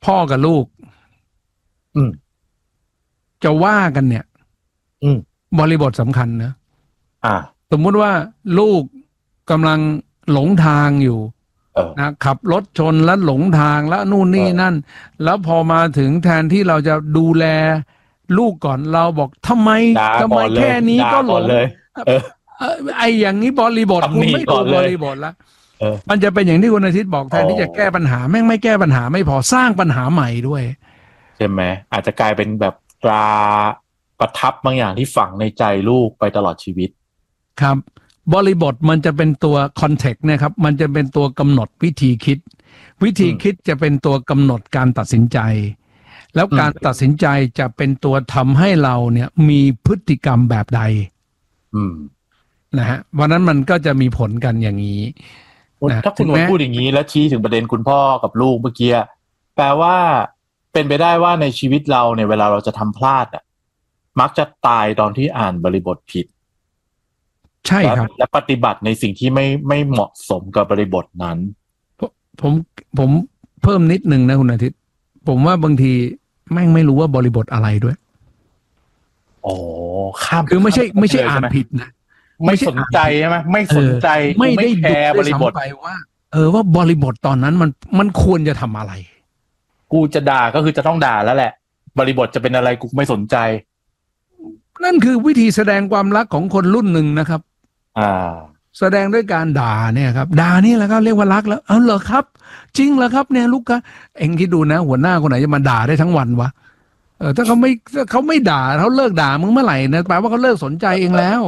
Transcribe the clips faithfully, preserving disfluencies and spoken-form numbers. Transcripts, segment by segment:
พ่อกับลูกอืมจะว่ากันเนี่ยอืมบริบทสำคัญนะอ่าสมมุติว่าลูกกำลังหลงทางอยู่เออนะขับรถชนแล้วหลงทางแล้วนู่นนี่เออนั่น แล้วพอมาถึงแทนที่เราจะดูแลลูกก่อนเราบอกทำไมด่าทำไมก่อนเลยแค่นี้ด่าก็หลก่อนงเลย เออเอ่อไออย่างนี้บริบทตำหนิคุณไม่ก่ดูอนบเลยริบทละเออมันจะเป็นอย่างที่คุณอาทิตย์บอกแทนที่อ๋อจะแก้ปัญหาแม่งไม่แก้ปัญหาไม่พอสร้างปัญหาใหม่ด้วยใช่ไหมอาจจะกลายเป็นแบบตราประทับบางอย่างที่ฝังในใจลูกไปตลอดชีวิตครับบริบทมันจะเป็นตัวคอนเทกต์นะครับมันจะเป็นตัวกำหนดวิธีคิด วิธีคิดจะเป็นตัวกำหนดการตัดสินใจ แล้วการตัดสินใจจะเป็นตัวทำให้เราเนี่ยมีพฤติกรรมแบบใดอืมนะฮะวันนั้นมันก็จะมีผลกันอย่างนี้นะถ้าคุณถึงนแม้พูดอย่างนี้แล้วชี้ถึงประเด็นคุณพ่อกับลูกเมื่อกี้แปลว่าเป็นไปได้ว่าในชีวิตเราเนี่ยเวลาเราจะทำพลาดอ่ะมักจะตายตอนที่อ่านบริบทผิดใช่ครับและปฏิบัติในสิ่งที่ไม่ไม่เหมาะสมกับบริบทนั้นผมผมเพิ่มนิดนึงนะคุณอาทิตย์ผมว่าบางทีแม่งไม่รู้ว่าบริบทอะไรด้วยโอ้ข้ามคือไม่ใช่ไม่ใช่อ่านเลยผิดนะไม่สนใจใช่ไหมไม่สนใจเออไม่ได้แคดูร์บด้วยริบทซ้ำไปว่า เออว่าบริบทตอนนั้นมันมันควรจะทำอะไรกูจะด่าก็คือจะต้องด่าแล้วแหละ บริบทจะเป็นอะไรกูไม่สนใจนั่นคือวิธีแสดงความรักของคนรุ่นหนึ่งนะครับอ่าแสดงด้วยการด่าเนี่ยครับด่านี่แหละครับเรียกว่ารักแล้วเอาเหรอครับ จริงเหรอครับเนี่ยลูกก็เอ็งคิดดูนะ หัวหน้าคนไหนจะมาด่าได้ทั้งวันวะเออถ้าเขาไม่ถ้าเขาไม่ด่าเขาเลิกด่ามึงเมื่อไหร่นะแปลว่าเขาเลิกสนใจเองแล้ว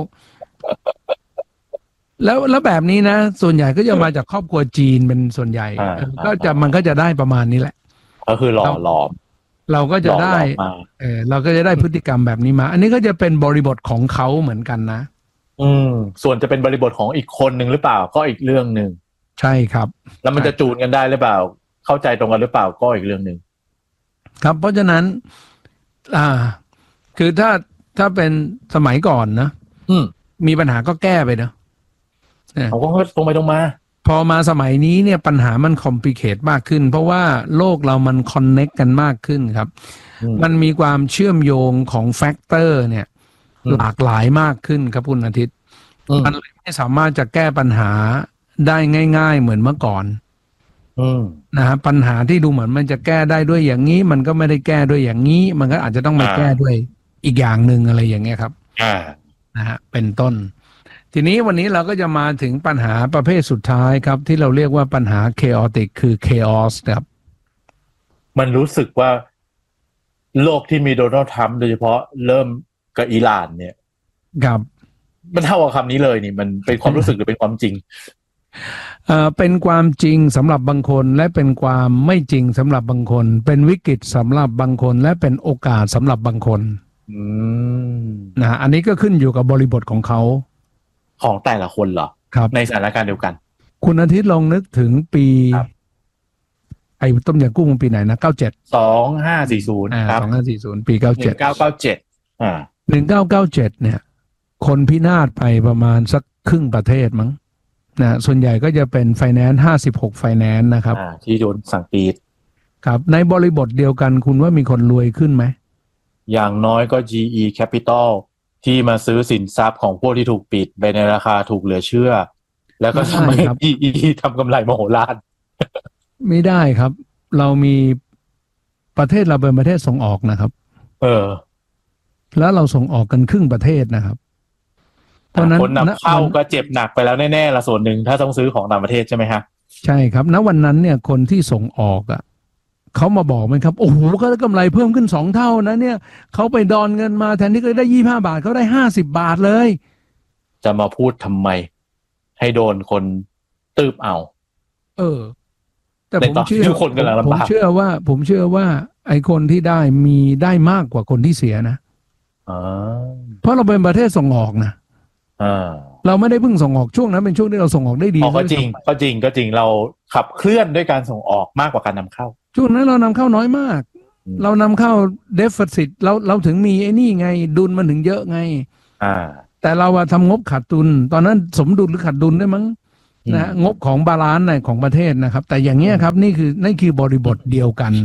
แล้วแล้วแบบนี้นะส่วนใหญ่ก็จะมาจากครอบครัวจีนเป็นส่วนใหญ่อ่าเออก็จะมันก็จะได้ประมาณนี้แหละก็คือหล่อหลอมเราก็จะได้หล่อหลอมมาเออเราก็จะได้พฤติกรรมแบบนี้มา อันนี้ก็จะเป็นบริบทของเขาเหมือนกันนะอืม ส่วนจะเป็นบริบทของอีกคนหนึ่งหรือเปล่าก็อีกเรื่องหนึ่งใช่ครับแล้วมันจะจูนกันได้หรือเปล่า เข้าใจตรงกันหรือเปล่าก็อีกเรื่องหนึ่งครับเพราะฉะนั้น อ่า คือถ้าถ้าเป็นสมัยก่อนนะอืมมีปัญหาก็แก้ไปเนอะเขาก็ตรงไปตรงมาพอมาสมัยนี้เนี่ยปัญหามันคอมพลีเคทมากขึ้น เพราะว่าโลกเรามันคอนเน็กกันมากขึ้นครับอืมมันมีความเชื่อมโยงของแฟกเตอร์เนี่ยอืมหลากหลายมากขึ้นครับคุณอาทิตย์อืมมันเลยไม่สามารถจะแก้ปัญหาได้ง่าย ๆ เหมือนเมื่อก่อนอืมนะฮะปัญหาที่ดูเหมือนมันจะแก้ได้ด้วยอย่างนี้ มันก็ไม่ได้แก้ด้วยอย่างนี้ มันก็อาจจะต้องไปอ่าแก้ด้วยอีกอย่างหนึ่งอะไรอย่างเงี้ยครับอ่านะฮะเป็นต้น ทีนี้วันนี้เราก็จะมาถึงปัญหาประเภทสุดท้ายครับ ที่เราเรียกว่าปัญหา chaotic คือ chaos ครับมันรู้สึกว่า โลกที่มีโดนัลด์ทรัมป์โดยเฉพาะเริ่มกับอิหร่านเนี่ยครับมันเท่ากับคำนี้เลยนี่ มันเป็นความรู้สึกหรือเป็นความจริงเอ่อเป็นความจริงสำหรับบางคนและเป็นความไม่จริงสำหรับบางคน เป็นวิกฤตสำหรับบางคน และเป็นโอกาสสำหรับบางคนอืมนะฮะอันนี้ก็ขึ้นอยู่กับบริบทของเขาของแต่ละคนเหรอครับในสถานการณ์เดียวกันคุณอาทิตย์ลองนึกถึงปีครับไอ้ต้มยำกุ้งปีไหนนะเก้าเจ็ดสองห้าสี่ศูนย์อ่าครับสองห้าสี่ศูนย์ปีเก้าหเจ็นึ่ดงเก้าเก้าเจ็ดอ่าหนึ่งเก้าเก้าเจ็ดเนี่ย คนพินาศไปประมาณสักครึ่งประเทศมั้งนะส่วนใหญ่ก็จะเป็นไฟแนนซ์ห้าสิบหกไฟแนนซ์นะครับอ่า ที่โดนสั่งปิดครับ ในบริบทเดียวกันคุณว่ามีคนรวยขึ้นไหมอย่างน้อยก็ จี อี Capital ที่มาซื้อสินทรัพย์ของพวกที่ถูกปิดไปในราคาถูกเหลือเชื่อ แล้วก็ทำให้ไม่ได้ครับจี อี ทำกำไรมโหฬารไม่ได้ครับ เรามีประเทศเราเป็นประเทศส่งออกนะครับเออแล้วเราส่งออกกันครึ่งประเทศนะครับ เพราะฉะนั้นคนนำเข้าก็เจ็บหนักไปแล้วแน่ๆละส่วนหนึ่งถ้าต้องซื้อของต่างประเทศใช่ไหมฮะใช่ครับณวันนั้นเนี่ยคนที่ส่งออกอ่ะเขามาบอกไหมครับโอ้โหเขาได้กำไรเพิ่มขึ้นสองเท่านะเนี่ยเขาไปดอนเงินมาแทนที่เขาได้ยี่ห้าบาทเขาได้ห้าสิบบาทเลยจะมาพูดทำไม ให้โดนคนตืบเอาเออ แต่ในผมตอนเชื่อที่ทุกคนกำลังลำบากผมเชื่อว่า ผมเชื่อว่า ไอ้คนที่ได้มีได้มากกว่าคนที่เสียนะอ๋อเพราะเราเป็นประเทศส่งออกนะอ่าเราไม่ได้เพิ่งส่งออกช่วงนั้นเป็นช่วงที่เราส่งออกได้ดีอ๋อก็จริงก็จริงก็จริงเราขับเคลื่อนด้วยการส่งออกมากกว่าการนำเข้าช่วงนั้นเรานำเข้าน้อยมากอืมเรานำเข้าเดฟเฟซิตเราเราถึงมีไอ้นี่ไง ดุลมันถึงเยอะไงอ่าแต่เราอะทำงบขาดดุลตอนนั้นสมดุลหรือขาดดุลได้วยมั้งอืมนะฮะงบของบาลานซ์ในของประเทศนะครับ แต่อย่างเงี้ยครับนี่คือนี่คือบริบทเดียวกัน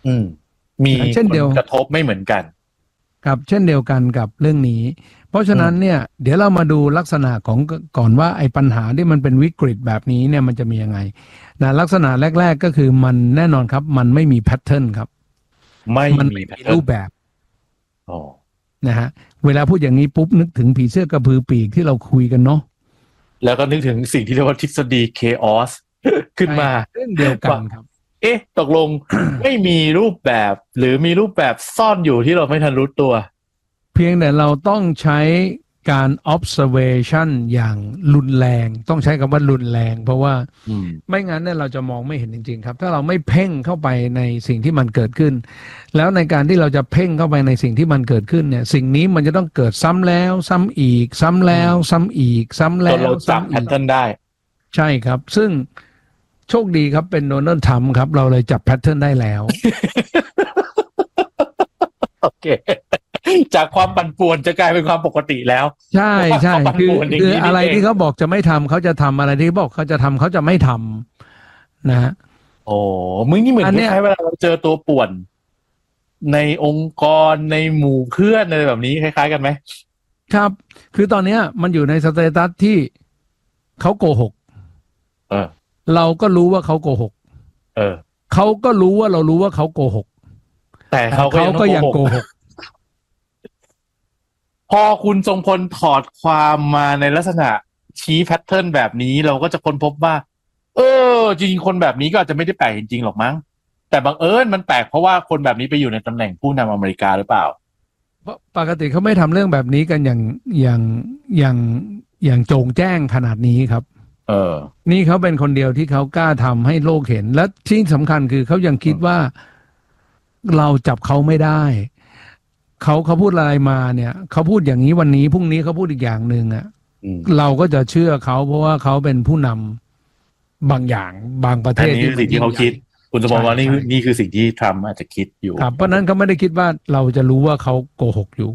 อืมมีเช่นเดียวผลกระทบไม่เหมือนกันครับเช่นเดียวกันกับเรื่องนี้ เพราะฉะนั้นเนี่ยเดี๋ยวเรามาดูลักษณะของก่อนว่าไอ้ปัญหาที่มันเป็นวิกฤตแบบนี้เนี่ยมันจะมียังไงนะลักษณะแรกๆก็คือมันแน่นอนครับมันไม่มีแพทเทิร์นครับไม่มันมีไม่มีรูปแบบอ๋อนะฮะเวลาพูดอย่างนี้ปุ๊บนึกถึงผีเสื้อกระพือปีกที่เราคุยกันเนาะแล้วก็นึกถึงสิ่งที่เรียกว่าทฤษฎี chaos ขึ้นมาเรื่องเดียวกันครับเอ๊ะตกลง ไม่มีรูปแบบหรือมีรูปแบบซ่อนอยู่ที่เราไม่ทันรู้ตัวเพียงแต่เราต้องใช้การ observation อย่างรุนแรงต้องใช้คำว่ารุนแรงเพราะว่าไม่งั้นเนี่ยเราจะมองไม่เห็นจริงๆครับถ้าเราไม่เพ่งเข้าไปในสิ่งที่มันเกิดขึ้นแล้วในการที่เราจะเพ่งเข้าไปในสิ่งที่มันเกิดขึ้นเนี่ยสิ่งนี้มันจะต้องเกิดซ้ำแล้วซ้ำอีกซ้ำแล้วซ้ำอีกซ้ำแล้จนเราวจับแพทเทิร์นได้ใช่ครับซึ่งโชคดีครับเป็นโดนัลด์ทรัมป์ครับเราเลยจับแพทเทิร์นได้แล้วโอเคจากความปั่นป่วนจะกลายเป็นความปกติแล้วใช่ใช่คือคืออะไรที่เขาบอกจะไม่ทำเขาจะทำอะไรที่บอกเขาจะทำเขาจะไม่ทำนะฮะโอ้มึงนี่เหมือนคล้ายๆเวลาเราเจอตัวป่วนในองค์กรในหมู่เพื่อนอะไรแบบนี้คล้ายๆกันไหมครับคือตอนนี้มันอยู่ในสเตตัสที่เขาโกหกเออเราก็รู้ว่าเขาโกหกเออเขาก็รู้ว่าเรารู้ว่าเขาโกหกแต่เขาก็ยังโกหกพอคุณทรงพลถอดความมาในลักษณะชี้แพทเทิร์นแบบนี้เราก็จะค้นพบว่าเออจริงๆคนแบบนี้ก็อาจจะไม่ได้แปลกจริงๆหรอกมั้งแต่บังเอิญมันแปลกเพราะว่าคนแบบนี้ไปอยู่ในตำแหน่งผู้นำอเมริกาหรือเปล่าเพราะปกติเขาไม่ทำเรื่องแบบนี้กันอย่างอย่างอย่างอย่างโจงแจ้งขนาดนี้ครับเออนี่เขาเป็นคนเดียวที่เขากล้าทำให้โลกเห็นและที่สำคัญคือเขายังคิดว่าเราจับเขาไม่ได้เขาเขาพูดอะไรมาเนี่ยเขาพูดอย่างนี้วันนี้พรุ่งนี้เขาพูดอีกอย่างหนึ่งอ่ะเราก็จะเชื่อเขาเพราะว่าเขาเป็นผู้นำบางอย่างบางประเทศนี่คือสิ่งที่เขาคิดคุณสมบัติว่านี่นี่คือสิ่งที่ทรัมป์อาจจะคิดอยู่ครับเพราะนั้นเขาไม่ได้คิดว่าเราจะรู้ว่าเขาโกหกอยู่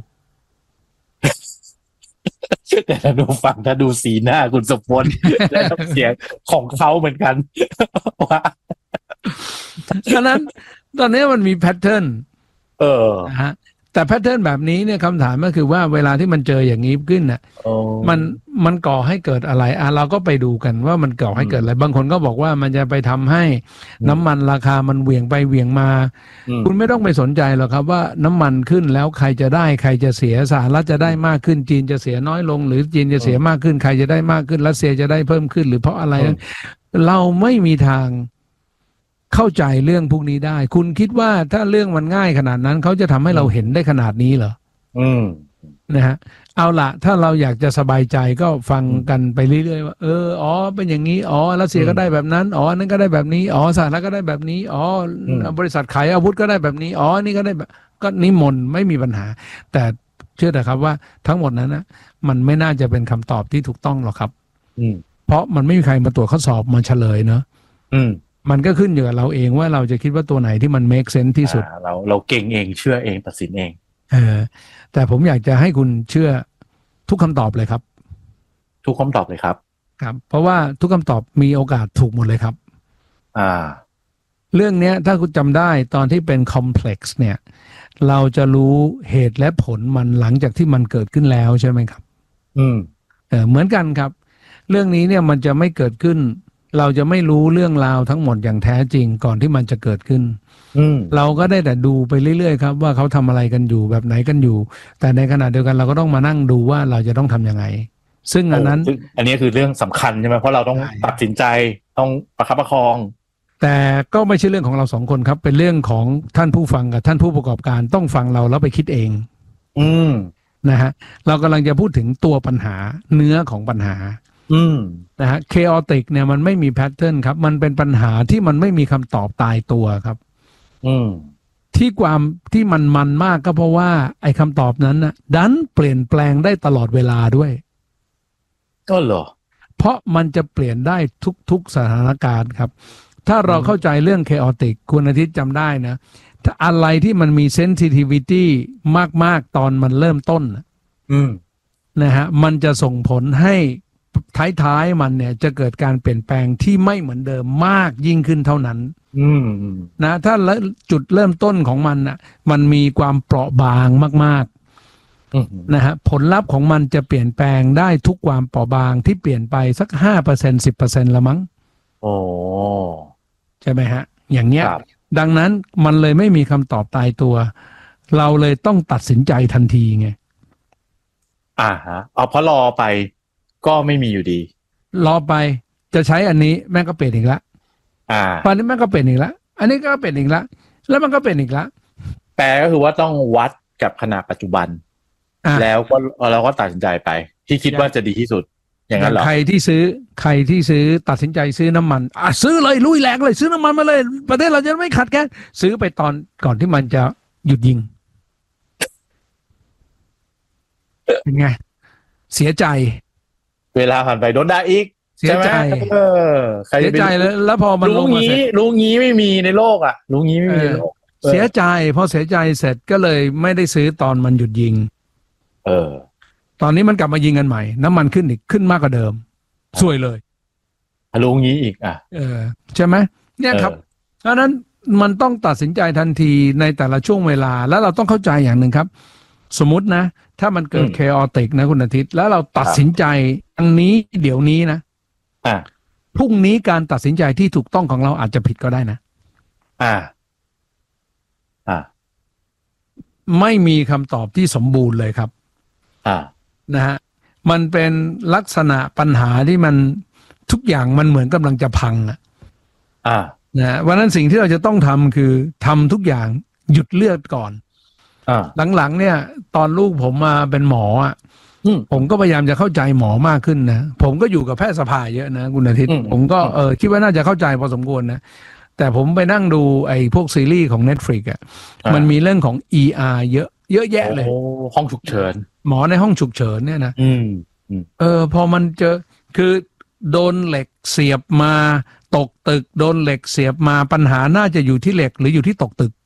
แต่ถ้าดูฟังถ้าดูสีหน้าคุณสมพลและเสียงของเขาเหมือนกันว่าฉะนั้นตอนนี้มันมีแพทเทิร์นเออนะฮะแต่แพทเทิร์นแบบนี้เนี่ยคำถามก็คือว่าเวลาที่มันเจออย่างนี้ขึ้นน่ะมันมันก่อให้เกิดอะไรอ่ะเราก็ไปดูกันว่ามันก่อให้เกิดอะไรบางคนก็บอกว่ามันจะไปทำให้น้ำมันราคามันเหวี่ยงไปเหวี่ยงมาคุณไม่ต้องไปสนใจหรอกครับว่าน้ำมันขึ้นแล้วใครจะได้ใครจะเสียสหรัฐจะได้มากขึ้นจีนจะเสียน้อยลงหรือจีนจะเสียมากขึ้นใครจะได้มากขึ้นรัสเซียจะได้เพิ่มขึ้นหรือเพราะอะไรเราไม่มีทางเข้าใจเรื่องพวกนี้ได้คุณคิดว่าถ้าเรื่องมันง่ายขนาดนั้นเขาจะทำให้เราเห็นได้ขนาดนี้เหรออืมนะฮะเอาละถ้าเราอยากจะสบายใจก็ฟังกันไปเรื่อยๆว่าเอออ๋อเป็นอย่างนี้อ๋อรัสเซียก็ได้แบบนั้นอ๋อนั่นก็ได้แบบนี้อ๋อสหรัฐก็ได้แบบนี้อ๋อบริษัทขายอาวุธก็ได้แบบนี้อ๋อนี่ก็ได้แบบก็นิมนต์ไม่มีปัญหาแต่เชื่อแต่ครับว่าทั้งหมดนั้นนะมันไม่น่าจะเป็นคำตอบที่ถูกต้องหรอกครับเพราะมันไม่มีใครมาตรวจข้อสอบมาเฉลยเนอะมันก็ขึ้นอยู่กับเราเองว่าเราจะคิดว่าตัวไหนที่มัน make sense ที่สุดเราเราเก่งเองเชื่อเองตัดสินเองเออแต่ผมอยากจะให้คุณเชื่อทุกคำตอบเลยครับทุกคำตอบเลยครับครับเพราะว่าทุกคำตอบมีโอกาสถูกหมดเลยครับอ่าเรื่องนี้ถ้าคุณจำได้ตอนที่เป็น complex เนี่ยเราจะรู้เหตุและผลมันหลังจากที่มันเกิดขึ้นแล้วใช่ไหมครับอืมเออเหมือนกันครับเรื่องนี้เนี่ยมันจะไม่เกิดขึ้นเราจะไม่รู้เรื่องราวทั้งหมดอย่างแท้จริงก่อนที่มันจะเกิดขึ้นเราก็ได้แต่ดูไปเรื่อยๆครับว่าเขาทำอะไรกันอยู่แบบไหนกันอยู่แต่ในขณะเดียวกันเราก็ต้องมานั่งดูว่าเราจะต้องทำยังไงซึ่งอันนั้นอันนี้คือเรื่องสำคัญใช่ไหมเพราะเราต้องตัดสินใจต้องประคับประคองแต่ก็ไม่ใช่เรื่องของเราสองคนครับเป็นเรื่องของท่านผู้ฟังกับท่านผู้ประกอบการต้องฟังเราแล้วไปคิดเองอืมนะฮะเรากำลังจะพูดถึงตัวปัญหาเนื้อของปัญหาอืมนะฮะ chaotic เนี่ยมันไม่มีแพทเทิร์นครับมันเป็นปัญหาที่มันไม่มีคำตอบตายตัวครับอืมที่ความที่มันมันมากก็เพราะว่าไอ้คำตอบนั้นนะดันเปลี่ยนแปลงได้ตลอดเวลาด้วยก็เหรอเพราะมันจะเปลี่ยนได้ทุกๆสถานการณ์ครับถ้าเราเข้าใจเรื่อง chaotic คุณอาทิตย์จำได้นะถ้าอะไรที่มันมี sensitivity มากๆตอนมันเริ่มต้นอืมนะฮะมันจะส่งผลให้ท้ายๆมันเนี่ยจะเกิดการเปลี่ยนแปลงที่ไม่เหมือนเดิมมากยิ่งขึ้นเท่านั้นอืมนะถ้าจุดเริ่มต้นของมันน่ะมันมีความเปราะบางมากๆนะฮะผลลัพธ์ของมันจะเปลี่ยนแปลงได้ทุกความเปราะบางที่เปลี่ยนไปสักห้าเปอร์เซ็นสิบเปอร์เซ็นต์ละมั้งโอ้ใช่ไหมฮะอย่างเงี้ยดังนั้นมันเลยไม่มีคำตอบตายตัวเราเลยต้องตัดสินใจทันทีไงอ่าฮะเอาเพราะรอไปก็ไม่มีอยู่ดีรอไปจะใช้อันนี้แม่งก็เปลี่ยนอีกแล้วอ่าตอนนี้แม่งก็เปลี่ยนอีกแล้วอันนี้ก็เปลี่ยนอีกแล้วแล้วมันก็เปลี่ยนอีกแล้วแปลก็คือว่าต้องวัดกับขณะปัจจุบันแล้วก็เราก็ตัดสินใจไปที่คิดว่าจะดีที่สุดอย่างนั้นเหรอใครที่ซื้อใครที่ซื้อตัดสินใจซื้อน้ำมันอ่ะซื้อเลยลุยแรงเลยซื้อน้ำมันมาเลยประเทศเราจะไม่ขัดแคลนซื้อไปตอนก่อนที่มันจะหยุดยิงเป็นไงเสียใจเวลาผ่านไปโดนด่าอีกเสียใจเออเสียใจแล้วแล้วพอมันรู้งี้รู้งี้ไม่มีในโลกอ่ะรู้งี้ไม่มีในโลกเสียใจพอเสียใจเสร็จก็เลยไม่ได้ซื้อตอนมันหยุดยิงเออตอนนี้มันกลับมายิงกันใหม่น้ำมันขึ้นอีกขึ้นมากกว่าเดิมซวยเลยรู้งี้อีกอ่ะเออใช่ไหมเนี่ยครับเพราะนั้นมันต้องตัดสินใจทันทีในแต่ละช่วงเวลาแล้วเราต้องเข้าใจอย่างหนึ่งครับสมมตินะถ้ามันเกิด chaotic นะคุณอาทิตย์แล้วเราตัดสินใจอันนี้เดี๋ยวนี้นะอ่าพรุ่งนี้การตัดสินใจที่ถูกต้องของเราอาจจะผิดก็ได้นะอ่าอ่าไม่มีคำตอบที่สมบูรณ์เลยครับอ่านะฮะมันเป็นลักษณะปัญหาที่มันทุกอย่างมันเหมือนกำลังจะพังอ่ะอ่านะวันนั้นสิ่งที่เราจะต้องทำคือทำทุกอย่างหยุดเลือดก่อนอ่าหลังๆเนี่ยตอนลูกผมมาเป็นหมออ่ะผมก็พยายามจะเข้าใจหมอมากขึ้นนะผมก็อยู่กับแพทยสภาเยอะนะคุณอาทิตย์ผมก็เออคิดว่าน่าจะเข้าใจพอสมควรนะแต่ผมไปนั่งดูไอ้พวกซีรีส์ของ Netflix อ่ะมันมีเรื่องของ อี อาร์ เยอะเยอะแยะเลยห้องฉุกเฉินหมอในห้องฉุกเฉินเนี่ยนะอืมเออพอมันเจอคือโดนเหล็กเสียบมาตกตึกโดนเหล็กเสียบมาปัญหาน่าจะอยู่ที่เหล็กหรืออยู่ที่ตกตึก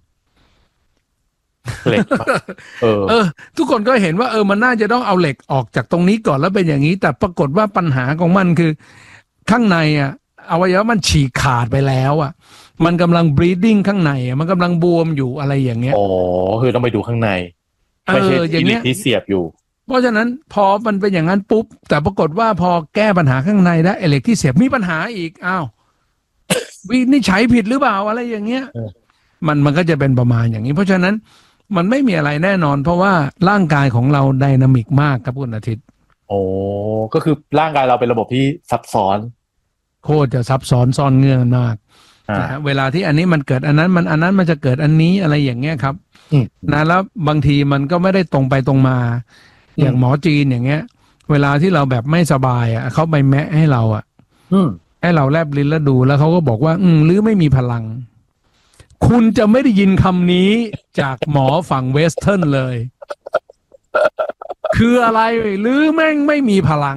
เหล็กเออเออทุกคนก็เห็นว่าเออมันน่าจะต้องเอาเหล็กออกจากตรงนี้ก่อนแล้วเป็นอย่างนี้แต่ปรากฏว่าปัญหาของมันคือข้างในอ่ะอวัยวะมันฉีกขาดไปแล้วอ่ะมันกำลัง bleeding ข้างในอ่ะมันกำลังบวมอยู่อะไรอย่างเงี้ยอ๋อคือต้องไปดูข้างในไม่ใช่ที่เหล็กที่เสียบอยู่เพราะฉะนั้นพอมันเป็นอย่างนั้นปุ๊บแต่ปรากฏว่าพอแก้ปัญหาข้างในได้เหล็กที่เสียบมีปัญหาอีกอ้าววินิจฉัยผิดหรือเปล่าอะไรอย่างเงี้ยมันมันก็จะเป็นประมาณอย่างนี้เพราะฉะนั้นมันไม่มีอะไรแน่นอนเพราะว่าร่างกายของเราไดนามิกมากครับคุณอาทิตย์โอ้ก็คือร่างกายเราเป็นระบบที่ซับซ้อนโคตรจะซับซ้อนซ่อนเงื่อนมากนะฮะเวลาที่อันนี้มันเกิดอันนั้นมันอันนั้นมันจะเกิดอันนี้อะไรอย่างเงี้ยครับนะแล้วบางทีมันก็ไม่ได้ตรงไปตรงมาอย่างหมอจีนอย่างเงี้ยเวลาที่เราแบบไม่สบายอ่ะเขาไปแมะให้เราอ่ะให้เราแลบลิ้นแล้วดูแล้วเขาก็บอกว่าอืมหรือไม่มีพลังคุณจะไม่ได้ยินคำนี้จากหมอฝั่งเวสเทิร์นเลยคืออะไรหรือแม่งไม่มีพลัง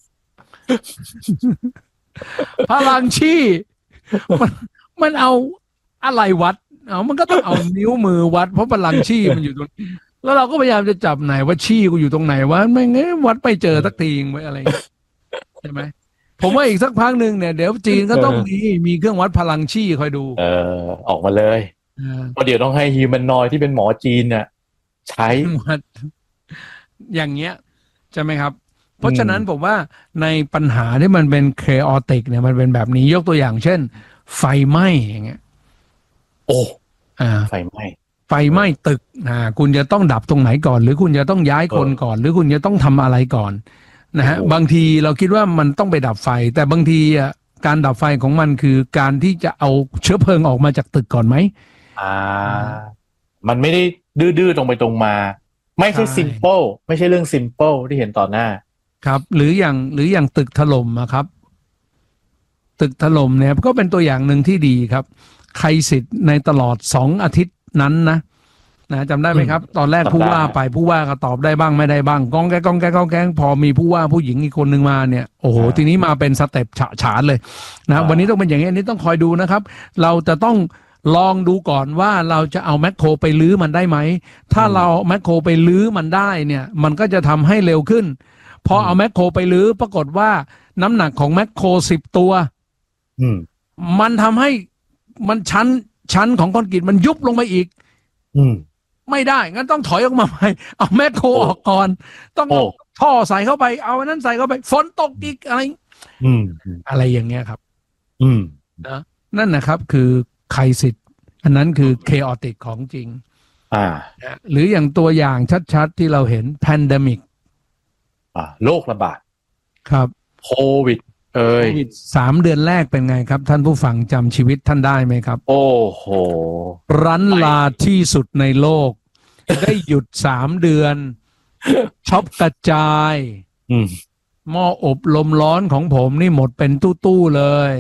พลังชี่มันมันเอาอะไรวัดเอามันก็ต้องเอานิ้วมือวัดเพราะพลังชี่มันอยู่ตรงแล้วเราก็พยายามจะจับไหนว่าชี่กูอยู่ตรงไหนวะไม่งั้นวัดไปเจอสักทีไว้อะไรใช่ไหมผมว่าอีกสักพักหนึ่งเนี่ยเดี๋ยวจีนก็ต้องมีมีเครื่องวัดพลังชี่คอยดูเออออกมาเลยเพราะเดี๋ยวต้องให้ฮิวแมนนอยด์ที่เป็นหมอจีนเนี่ยใช้อย่างเงี้ยใช่ไหมครับเพราะฉะนั้นผมว่าในปัญหาที่มันเป็น chaotic เนี่ยมันเป็นแบบนี้ยกตัวอย่างเช่นไฟไหม้อย่างเงี้ยโอ้อ่าไฟไหม้ไฟไหม้ตึกอ่าคุณจะต้องดับตรงไหนก่อนหรือคุณจะต้องย้ายคนก่อนหรือคุณจะต้องทำอะไรก่อนนะฮะบางทีเราคิดว่ามันต้องไปดับไฟแต่บางทีอ่ะการดับไฟของมันคือการที่จะเอาเชื้อเพลิงออกมาจากตึกก่อนไหมอ่ามันไม่ได้ดื้อๆตรงไปตรงมาไม่ใช่ simple ไม่ใช่เรื่อง simple ที่เห็นต่อหน้าครับหรืออย่างหรืออย่างตึกถล่มนะครับตึกถล่มเนี่ยก็เป็นตัวอย่างหนึ่งที่ดีครับใครสิทธิ์ในตลอดสองอาทิตย์นั้นนะนะจำได้ไหมครับตอนแรกผู้ว่าไปผู้ว่าก็ตอบได้บ้างไม่ได้บ้างกองแกกองแกกองแกพอมีผู้ว่าผู้หญิงอีกคนหนึ่งมาเนี่ยโอ้โหทีนี้มาเป็นสเต็ปฉะฉานเลยนะวันนี้ต้องเป็นอย่างนี้อันนี้ต้องคอยดูนะครับเราจะต้องลองดูก่อนว่าเราจะเอาแมคโครไปลื้อมันได้ไหมถ้าเราแมคโครไปลื้อมันได้เนี่ยมันก็จะทำให้เร็วขึ้นพอเอาแมคโครไปรื้อปรากฏว่าน้ำหนักของแมคโครสิบตัวอืมมันทำให้มันชั้นชั้นของคอนกรีตมันยุบลงไปอีกอืมไม่ได้งั้นต้องถอยออกมาใหม่เอาแมคโครออกก่อนต้องโอ้ท่อใส่เข้าไปเอาอันนั้นใส่เข้าไปฝนตกอีกอะไรอืมอะไรอย่างเงี้ยครับอืมนะนั่นนะครับคือไคสิตอันนั้นคือเคออติกของจริงอ่านะหรืออย่างตัวอย่างชัดๆที่เราเห็นแพนเดมิกอ่าโรคระบาดครับโควิด เอ้ยโควิดสามเดือนแรกเป็นไงครับ ท่านผู้ฟังจำชีวิตท่านได้ไหมครับโอ้โหรั้นลาที่สุดในโลก ได้หยุดสามเดือนช็อปกระจายอืมหม้ออบลมร้อนของผมนี่หมดเป็นตู้ๆเลย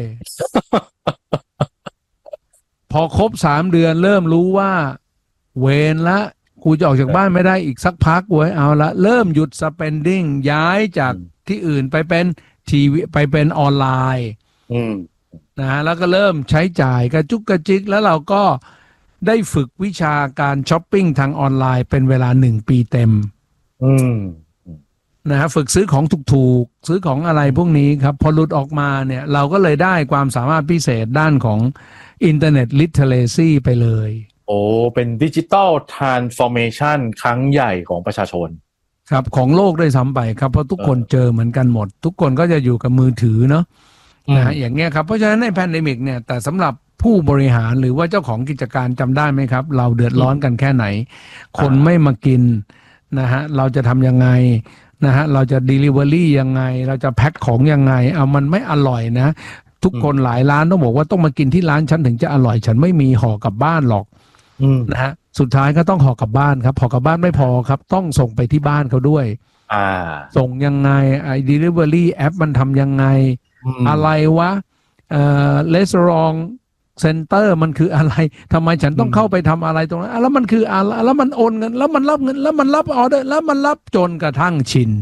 พอครบสามเดือนเริ่มรู้ว่า เวรละกูจะออกจากบ้านไม่ได้อีกสักพักเว้ยเอาละเริ่มหยุด spending ย้ายจากที่อื่นไปเป็นทีวีไปเป็นออนไลน์อืมนะฮะแล้วก็เริ่มใช้จ่ายกระจุกกระจิกแล้วเราก็ได้ฝึกวิชาการช้อปปิ้งทางออนไลน์เป็นเวลาหนึ่งปีเต็มอืมนะฮะฝึกซื้อของถูกๆซื้อของอะไรพวกนี้ครับพอหลุดออกมาเนี่ยเราก็เลยได้ความสามารถพิเศษด้านของอินเทอร์เน็ตลิเทเรซีไปเลยโอ้เป็นดิจิตอลทรานส์ฟอร์เมชันครั้งใหญ่ของประชาชนครับของโลกด้วยซ้ำไปครับเพราะทุกคนเจอเหมือนกันหมด ทุกคนก็จะอยู่กับมือถือเนาะนะฮะอย่างเงี้ยครับเพราะฉะนั้นในแพนเดมิกเนี่ยแต่สำหรับผู้บริหารหรือว่าเจ้าของกิจการจำได้ไหมครับ เราเดือดร้อนกันแค่ไหน คนไม่มากินนะฮะเราจะทำยังไงนะฮะเราจะ delivery ยังไง เราจะแพ็คของยังไงเอามันไม่อร่อยนะ ทุกคนหลายร้านต้องบอกว่าต้องมากินที่ร้านฉันถึงจะอร่อยฉันไม่มีห่อกลับบ้านหรอกอืมนะฮะสุดท้ายก็ต้องห่อกลับบ้านครับห่อกลับบ้านไม่พอครับ ต้องส่งไปที่บ้านเขาด้วยอ่าส่งยังไงไอ้ delivery แอปมันทำยังไงมอะไรวะเอ่อ restaurant center มันคืออะไรทำไมฉันต้องอืมเข้าไปทำอะไรตรงนั้นอ่ะแล้วมันคืออะไรแล้วมันโอนเงิน แล้วมันรับเงิน แล้วมันรับออเดอร์แล้วมันรับจนกระทั่งชิน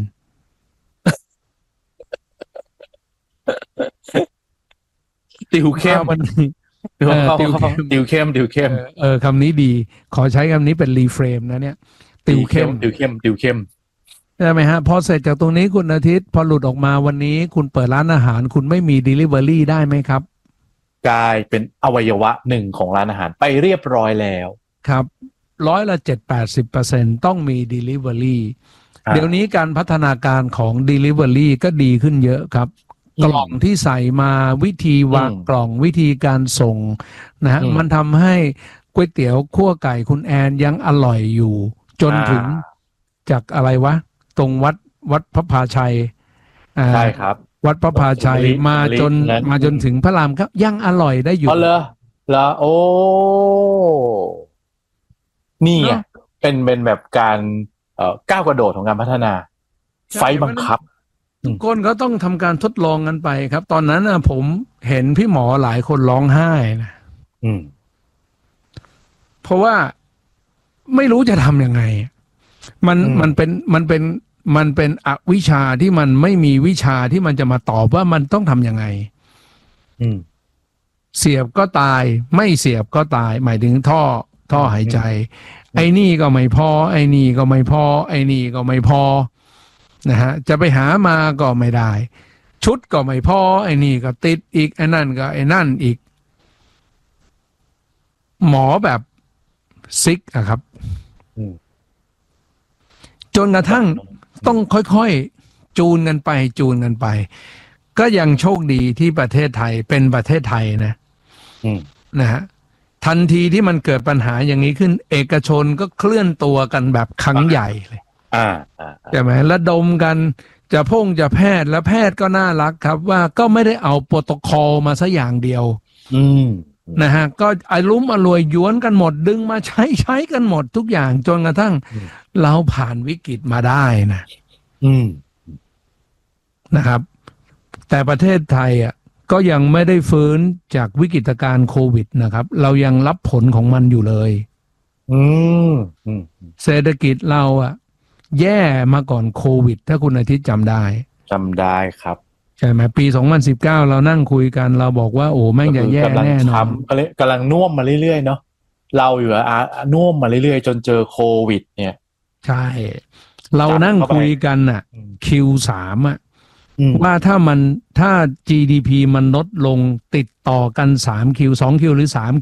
ติวเข้มวันนี้ติวเออเข้าติวเข้มติวเข้มติวเข้มเออเออคำนี้ดี ขอใช้คำนี้เป็นรีเฟรมนะเนี่ย ติวเข้มติวเข้มติวเข้มใช่ไหมฮะพอเสร็จจากตรงนี้คุณอาทิตย์พอหลุดออกมาวันนี้ คุณเปิดร้านอาหาร คุณไม่มี delivery ได้ไหมครับกลายเป็นอวัยวะหนึ่งของร้านอาหารไปเรียบร้อยแล้วครับร้อยละเจ็ดแปดสิบเปอร์เซ็นต้องมี delivery อ่าเดี๋ยวนี้การพัฒนาการของ delivery ก็ดีขึ้นเยอะครับอืมกล่องที่ใส่มาวิธีวางอืมกล่องวิธีการส่งนะฮะอืมมันทำให้ก๋วยเตี๋ยวคั่วไก่คุณแอนยังอร่อยอยู่ จนอ่าถึงจากอะไรวะ ตรงวัดวัดพระพาชัยอ่าใช่ครับวัดพระพาชัยสุขุมวิทมาจนสุขุมวิทนั้นมาจนถึงพระรามครับยังอร่อยได้อยู่อ๋อเหรอเหรอโอ้ นี่ไงเนอะเป็นเป็นแบบการเอ่อก้าวกระโดดของการพัฒนาใช่ไฟบังคับทุกคนก็ต้องทำการทดลองกันไปครับ ตอนนั้นนะผมเห็นพี่หมอหลายคนร้องไห้นะอืมเพราะว่าไม่รู้จะทำยังไง มันอืมมันเป็นมันเป็นมันเป็นอวิชชาที่มันไม่มีวิชาที่มันจะมาตอบว่ามันต้องทำยังไงอืมเสียบก็ตาย ไม่เสียบก็ตาย หมายถึงท่อท่อหายใจ ไอ้นี่ก็ไม่พอ ไอ้นี่ก็ไม่พอ ไอ้นี่ก็ไม่พอนะฮะจะไปหามาก็ไม่ได้ ชุดก็ไม่พอ ไอ้นี่ก็ติดอีกไอ้นั่นก็ไอ้นั่นอีก หมอแบบซิกอะครับอืมจนกระทั่งต้องค่อยๆ จูนกันไปจูนกันไป ก็ยังโชคดีที่ประเทศไทยเป็นประเทศไทยนะอืมนะฮะทันทีที่มันเกิดปัญหาอย่างนี้ขึ้น เอกชนก็เคลื่อนตัวกันแบบครั้งใหญ่เลยอ่า อ่าใช่ไหมระดมกันจะพงจะแพทย์และแพทย์ก็น่ารักครับว่าก็ไม่ได้เอาโปรโตคอลมาซะอย่างเดียวอืมนะฮะก็อารุมอรวยย้วนกันหมดดึงมาใช้ใช้กันหมดทุกอย่างจนกระทั่งอืมเราผ่านวิกฤตมาได้นะอืมนะครับ แต่ประเทศไทยอ่ะก็ยังไม่ได้ฟื้นจากวิกฤตการณ์โควิดนะครับ เรายังรับผลของมันอยู่เลยอืม อืมเศรษฐกิจเราอ่ะแย่มาก่อนโควิด ถ้าคุณอาทิตย์จำได้จำได้ครับใช่ไหมปีสองพันสิบเก้าเรานั่งคุยกันเราบอกว่าโอ้แม่งจะแย่กำลังแน่นอนทำก็เลยกำลังน่วมมาเรื่อยๆเนาะเราอยู่อะอ่ะน่วมมาเรื่อยๆจนเจอโควิด เนี่ยใช่เรานั่งเข้าไปคุยกันน่ะอืมคิว สาม อ่ะอืมว่าถ้ามันถ้า จี ดี พี มันลดลงติดต่อกันสามคิวสองคิวหรือสาม